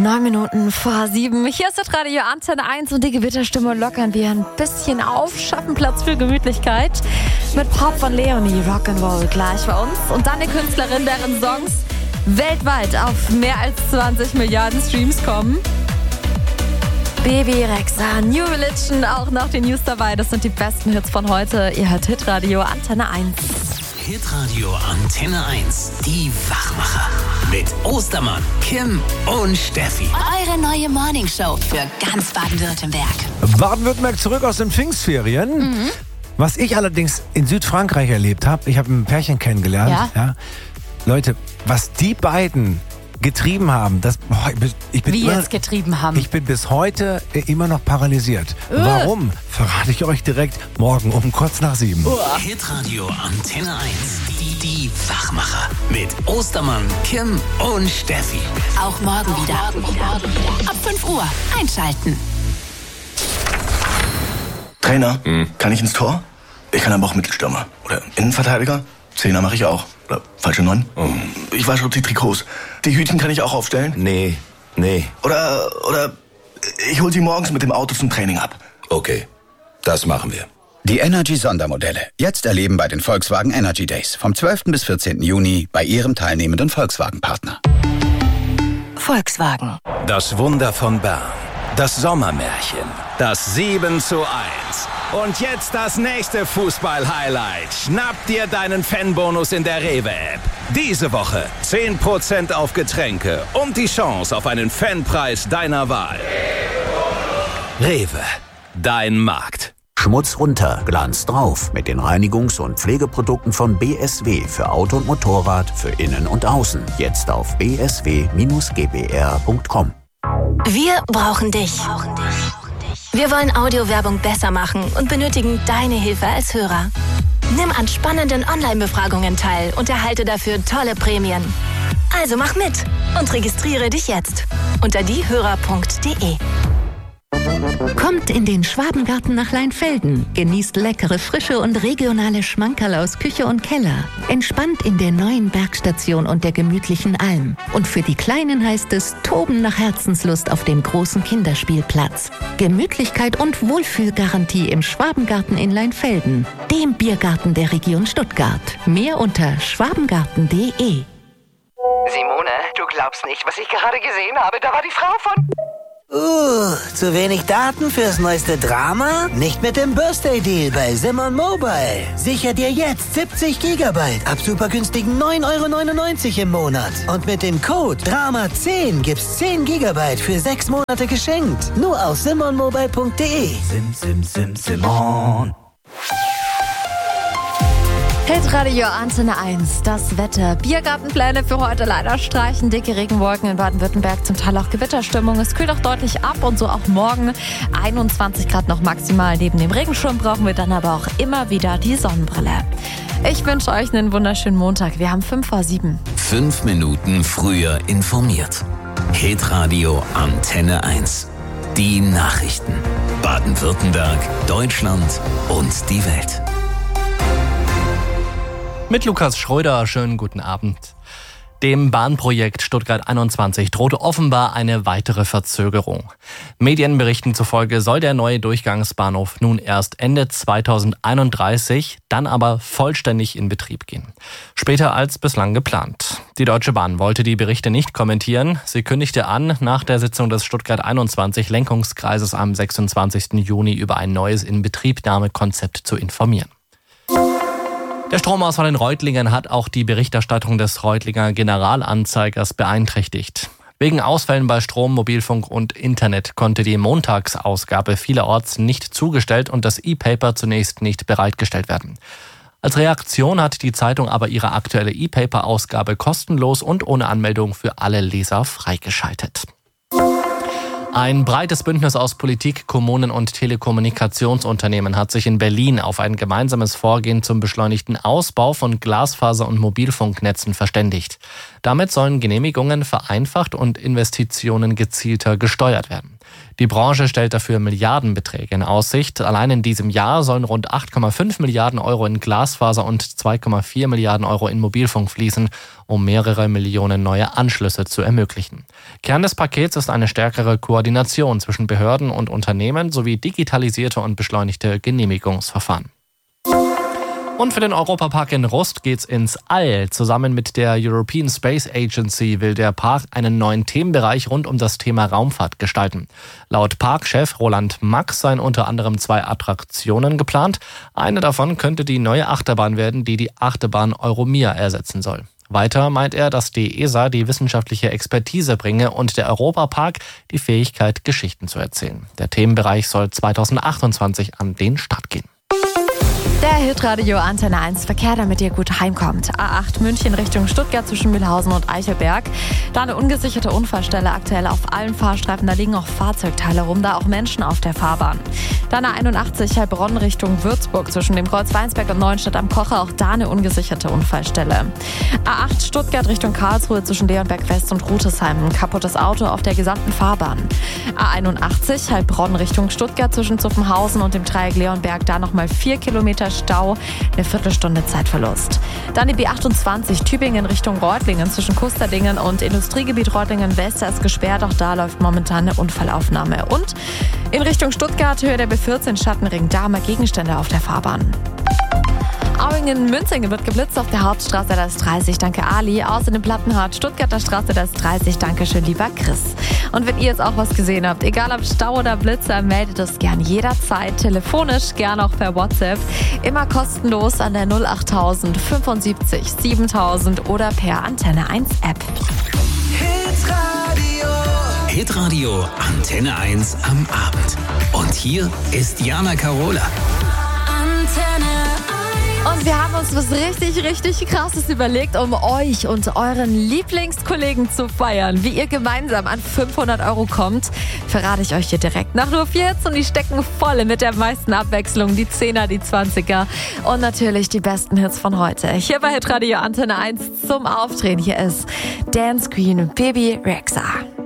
9 Minuten vor 7. Hier ist das Radio Antenne 1 und die Gewitterstimme lockern wir ein bisschen auf, schaffen Platz für Gemütlichkeit. Mit Pop von Leonie, Rock'n'Roll gleich bei uns. Und dann eine Künstlerin, deren Songs weltweit auf mehr als 20 Milliarden Streams kommen. Baby Rexha, New Religion, auch noch die News dabei. Das sind die besten Hits von heute. Ihr hört Hitradio Antenne 1. Hitradio Antenne 1, die Wachmacher. Mit Ostermann, Kim und Steffi. Eure neue Morningshow für ganz Baden-Württemberg. Baden-Württemberg zurück aus den Pfingstferien. Was ich allerdings in Südfrankreich erlebt habe, ich habe ein Pärchen kennengelernt. Ja. Leute, was die beiden getrieben haben, ich bin bis heute immer noch paralysiert. Warum? Verrate ich euch direkt morgen um kurz nach 7. Hitradio Antenne 1, die Wachmacher. Mit Ostermann, Kim und Steffi. Auch morgen wieder. Ab 5 Uhr einschalten. Trainer, kann ich ins Tor? Ich kann aber auch Mittelstürmer. Oder Innenverteidiger? Zehner mache ich auch. Oder falsche 9. Ich wasche die Trikots. Die Hütchen kann ich auch aufstellen? Nee. Oder ich hol sie morgens mit dem Auto zum Training ab. Okay, das machen wir. Die Energy-Sondermodelle. Jetzt erleben bei den Volkswagen Energy Days. Vom 12. bis 14. Juni bei Ihrem teilnehmenden Volkswagen-Partner. Volkswagen. Das Wunder von Bern. Das Sommermärchen. Das 7:1. Und jetzt das nächste Fußball-Highlight. Schnapp dir deinen Fanbonus in der Rewe-App. Diese Woche 10% auf Getränke und die Chance auf einen Fanpreis deiner Wahl. Rewe, dein Markt. Schmutz runter, Glanz drauf mit den Reinigungs- und Pflegeprodukten von BSW für Auto und Motorrad, für Innen und Außen. Jetzt auf bsw-gbr.com. Wir brauchen dich. Wir wollen Audiowerbung besser machen und benötigen deine Hilfe als Hörer. Nimm an spannenden Online-Befragungen teil und erhalte dafür tolle Prämien. Also mach mit und registriere dich jetzt unter diehörer.de. Kommt in den Schwabengarten nach Leinfelden, genießt leckere, frische und regionale Schmankerl aus Küche und Keller, entspannt in der neuen Bergstation und der gemütlichen Alm. Und für die Kleinen heißt es Toben nach Herzenslust auf dem großen Kinderspielplatz. Gemütlichkeit und Wohlfühlgarantie im Schwabengarten in Leinfelden, dem Biergarten der Region Stuttgart. Mehr unter schwabengarten.de. Simone, du glaubst nicht, was ich gerade gesehen habe. Da war die Frau von... zu wenig Daten fürs neueste Drama? Nicht mit dem Birthday-Deal bei Simon Mobile. Sicher dir jetzt 70 GB ab super günstigen 9,99 € im Monat. Und mit dem Code DRAMA10 gibt's 10 GB für 6 Monate geschenkt. Nur auf simonmobile.de. Simon. Hitradio Antenne 1, das Wetter. Biergartenpläne für heute leider streichen. Dicke Regenwolken in Baden-Württemberg, zum Teil auch Gewitterstimmung. Es kühlt auch deutlich ab und so auch morgen. 21 Grad noch maximal. Neben dem Regenschirm brauchen wir dann aber auch immer wieder die Sonnenbrille. Ich wünsche euch einen wunderschönen Montag. Wir haben 5 vor 7. 5 Minuten früher informiert. Hitradio Antenne 1. Die Nachrichten. Baden-Württemberg, Deutschland und die Welt. Mit Lukas Schröder, schönen guten Abend. Dem Bahnprojekt Stuttgart 21 drohte offenbar eine weitere Verzögerung. Medienberichten zufolge soll der neue Durchgangsbahnhof nun erst Ende 2031, dann aber vollständig in Betrieb gehen. Später als bislang geplant. Die Deutsche Bahn wollte die Berichte nicht kommentieren. Sie kündigte an, nach der Sitzung des Stuttgart 21 Lenkungskreises am 26. Juni über ein neues Inbetriebnahmekonzept zu informieren. Der Stromausfall in Reutlingen hat auch die Berichterstattung des Reutlinger Generalanzeigers beeinträchtigt. Wegen Ausfällen bei Strom, Mobilfunk und Internet konnte die Montagsausgabe vielerorts nicht zugestellt und das E-Paper zunächst nicht bereitgestellt werden. Als Reaktion hat die Zeitung aber ihre aktuelle E-Paper-Ausgabe kostenlos und ohne Anmeldung für alle Leser freigeschaltet. Ein breites Bündnis aus Politik, Kommunen und Telekommunikationsunternehmen hat sich in Berlin auf ein gemeinsames Vorgehen zum beschleunigten Ausbau von Glasfaser- und Mobilfunknetzen verständigt. Damit sollen Genehmigungen vereinfacht und Investitionen gezielter gesteuert werden. Die Branche stellt dafür Milliardenbeträge in Aussicht. Allein in diesem Jahr sollen rund 8,5 Milliarden Euro in Glasfaser und 2,4 Milliarden Euro in Mobilfunk fließen, um mehrere Millionen neue Anschlüsse zu ermöglichen. Kern des Pakets ist eine stärkere Koordination zwischen Behörden und Unternehmen sowie digitalisierte und beschleunigte Genehmigungsverfahren. Und für den Europapark in Rust geht's ins All. Zusammen mit der European Space Agency will der Park einen neuen Themenbereich rund um das Thema Raumfahrt gestalten. Laut Parkchef Roland Max seien unter anderem 2 Attraktionen geplant. Eine davon könnte die neue Achterbahn werden, die die Achterbahn Euromir ersetzen soll. Weiter meint er, dass die ESA die wissenschaftliche Expertise bringe und der Europapark die Fähigkeit, Geschichten zu erzählen. Der Themenbereich soll 2028 an den Start gehen. Der Hitradio Antenne 1 Verkehr, damit ihr gut heimkommt. A8 München Richtung Stuttgart zwischen Mühlhausen und Eichelberg. Da eine ungesicherte Unfallstelle aktuell auf allen Fahrstreifen. Da liegen auch Fahrzeugteile rum, da auch Menschen auf der Fahrbahn. Dann A81 Heilbronn Richtung Würzburg zwischen dem Kreuz Weinsberg und Neuenstadt am Kocher. Auch da eine ungesicherte Unfallstelle. A8 Stuttgart Richtung Karlsruhe zwischen Leonberg West und Rutesheim. Ein kaputtes Auto auf der gesamten Fahrbahn. A81 Heilbronn Richtung Stuttgart zwischen Zuffenhausen und dem Dreieck Leonberg. Da nochmal 4 Kilometer Stau, eine Viertelstunde Zeitverlust. Dann die B28 Tübingen Richtung Reutlingen zwischen Kusterdingen und Industriegebiet Reutlingen-West ist gesperrt. Auch da läuft momentan eine Unfallaufnahme. Und in Richtung Stuttgart Höhe der B14 Schattenring, da haben wir Gegenstände auf der Fahrbahn. Auingen-Münzingen wird geblitzt auf der Hauptstraße, da ist 30, danke Ali. Außerdem Plattenhardt, Stuttgarter Straße, da ist 30, danke schön, lieber Chris. Und wenn ihr jetzt auch was gesehen habt, egal ob Stau oder Blitzer, meldet es gern jederzeit, telefonisch, gern auch per WhatsApp. Immer kostenlos an der 08000 75 7000 oder per Antenne 1 App. Hitradio Antenne 1 am Abend. Und hier ist Jana Karola. Und wir haben uns was richtig Krasses überlegt, um euch und euren Lieblingskollegen zu feiern. Wie ihr gemeinsam an 500 Euro kommt, verrate ich euch hier direkt nach nur 4 Hits und die stecken voll mit der meisten Abwechslung. Die 10er, die 20er und natürlich die besten Hits von heute. Hier bei Hitradio Antenne 1 zum Aufdrehen. Hier ist Dance Queen Baby Rexha.